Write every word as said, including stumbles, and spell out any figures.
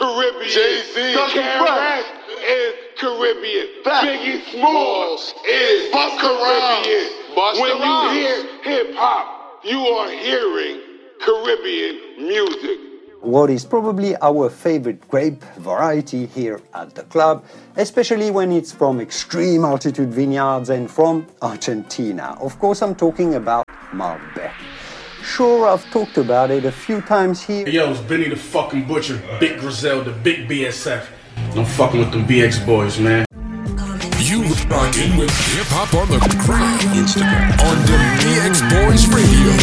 Caribbean. Jay-Z. K-R S is Caribbean. Biggie Smalls is Caribbean. When you hear hip-hop, you are hearing Caribbean music. What is probably our favorite grape variety here at the club, especially when it's from extreme altitude vineyards and from Argentina. Of course, I'm talking about Malbec. Sure, I've talked about it a few times here. Yo, it's Benny the fucking Butcher, Big Griselda, Big B S F. I'm fucking with them B X boys, man. You lock in with Hip Hop on the Gram, Instagram, on the B X Boys Radio.